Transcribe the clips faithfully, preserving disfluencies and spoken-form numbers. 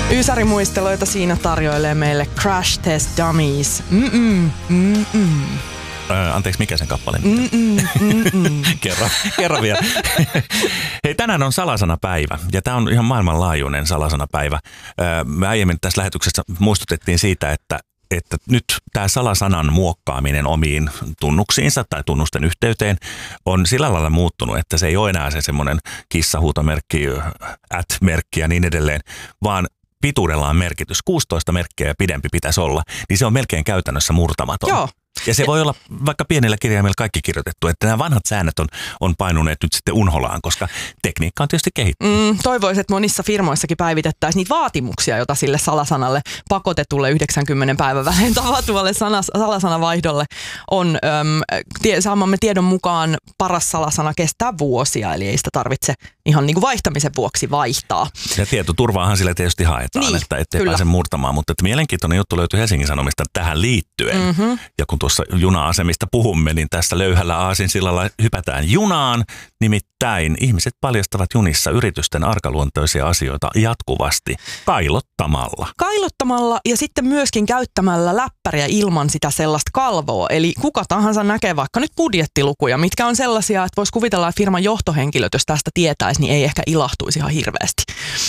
Ysärimuisteluita siinä tarjoilee meille Crash Test Dummies. Mm-mm, mm-mm. Ö, anteeksi, mikä sen kappale? Mm-mm, mm-mm. kerran, kerran vielä. Hei, tänään on salasanapäivä ja tämä on ihan maailmanlaajuinen salasanapäivä. Me aiemmin tässä lähetyksessä muistutettiin siitä, että että nyt tämä salasanan muokkaaminen omiin tunnuksiinsa tai tunnusten yhteyteen on sillä lailla muuttunut, että se ei ole enää se semmoinen kissahuutomerkki, at-merkki ja niin edelleen, vaan pituudella on merkitys. kuusitoista merkkiä ja pidempi pitäisi olla, niin se on melkein käytännössä murtamaton. Joo. Ja se voi olla vaikka pienellä kirjaimella kaikki kirjoitettu, että nämä vanhat säännöt on, on painuneet nyt sitten unholaan, koska tekniikka on tietysti kehittynyt. Mm, toivoisin, että monissa firmoissakin päivitettäisiin niitä vaatimuksia, joita sille salasanalle pakotetulle yhdeksänkymmentä päivän välein tapahtuvalle salasanavaihdolle on. Öm, tie, saamamme tiedon mukaan paras salasana kestää vuosia, eli ei sitä tarvitse ihan niin kuin vaihtamisen vuoksi vaihtaa. Ja tietoturvaahan sille tietysti haetaan, niin, että ettei kyllä. pääse murtamaan, mutta että mielenkiintoinen juttu löytyy Helsingin Sanomista tähän liittyen. Mm-hmm. Ja kun tuossa juna-asemista puhumme, niin tässä löyhällä aasinsillalla hypätään junaan. Nimittäin ihmiset paljastavat junissa yritysten arkaluontoisia asioita jatkuvasti kailottamalla. Kailottamalla ja sitten myöskin käyttämällä läppäriä ilman sitä sellaista kalvoa. Eli kuka tahansa näkee vaikka nyt budjettilukuja, mitkä on sellaisia, että voisi kuvitella, että firman johtohenkilöt, jos tästä tietäisi, niin ei ehkä ilahtuisi ihan hirveästi.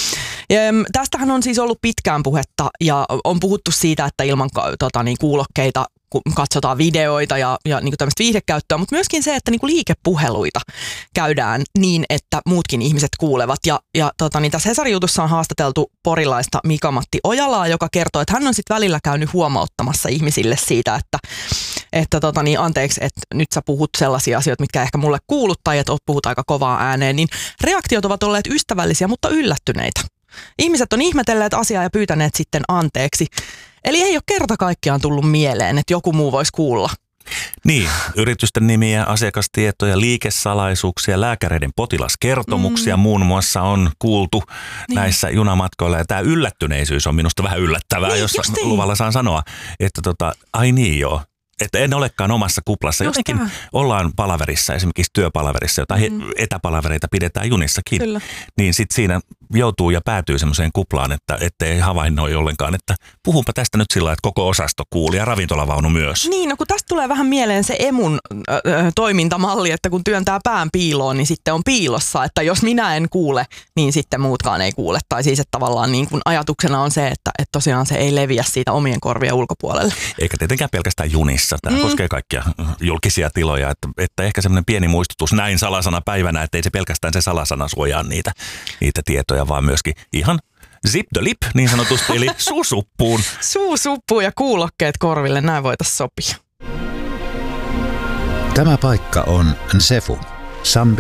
Ja tästähän on siis ollut pitkään puhetta ja on puhuttu siitä, että ilman tota, niin, kuulokkeita katsotaan videoita ja, ja niin kuin tämmöistä viihdekäyttöä, mutta myöskin se, että niin kuin liikepuheluita käydään niin, että muutkin ihmiset kuulevat. Ja, ja tota, niin tässä Hesarin jutussa on haastateltu porilaista Mika-Matti Ojalaa, joka kertoo, että hän on sitten välillä käynyt huomauttamassa ihmisille siitä, että, että tota, niin, anteeksi, että nyt sä puhut sellaisia asioita, mitkä ehkä mulle kuulut tai että puhut aika kovaa ääneen, niin reaktiot ovat olleet ystävällisiä, mutta yllättyneitä. Ihmiset on ihmetelleet asiaa ja pyytäneet sitten anteeksi. Eli ei ole kerta kaikkiaan tullut mieleen, että joku muu voisi kuulla. Niin, yritysten nimiä, asiakastietoja, liikesalaisuuksia, lääkäreiden potilaskertomuksia mm. muun muassa on kuultu niin. näissä junamatkoilla. Ja tämä yllättyneisyys on minusta vähän yllättävää, niin, jos justiin. luvalla saan sanoa, että tota, ai niin joo. Että en olekaan omassa kuplassa. Just Jotenkin tämä. ollaan palaverissa, esimerkiksi työpalaverissa, jota mm. etäpalavereita pidetään junissakin. Kyllä. Niin sitten siinä joutuu ja päätyy semmoiseen kuplaan, että ettei havainnoi ollenkaan, että puhunpa tästä nyt sillä, että koko osasto kuuli ja ravintolavaunu myös. Niin, no kun tästä tulee vähän mieleen se emun äh, toimintamalli, että kun työntää pään piiloon, niin sitten on piilossa. Että jos minä en kuule, niin sitten muutkaan ei kuule. Tai siis, että tavallaan niin kun ajatuksena on se, että, että tosiaan se ei leviä siitä omien korvien ulkopuolelle. Eikä tietenkään pelkästään junissa. Tämä mm. koskee kaikkia julkisia tiloja, että, että ehkä semmoinen pieni muistutus näin salasana päivänä, että ei se pelkästään se salasana suojaa niitä, niitä tietoja, vaan myöskin ihan zip the lip niin sanotusti, eli suusuppuun. Suusuppuun ja kuulokkeet korville, näin voitaisiin sopia. Tämä paikka on Nsefu, Sambi.